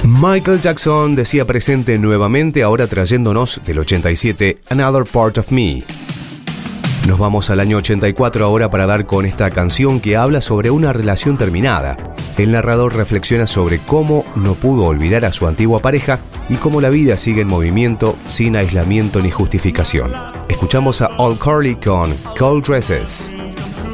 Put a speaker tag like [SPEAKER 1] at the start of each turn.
[SPEAKER 1] Michael Jackson decía presente nuevamente, ahora trayéndonos del 87 Another Part of Me. Nos vamos al año 84 ahora para dar con esta canción que habla sobre una relación terminada. El narrador reflexiona sobre cómo no pudo olvidar a su antigua pareja y cómo la vida sigue en movimiento sin aislamiento ni justificación. Escuchamos a Al Carly con Cold Dresses.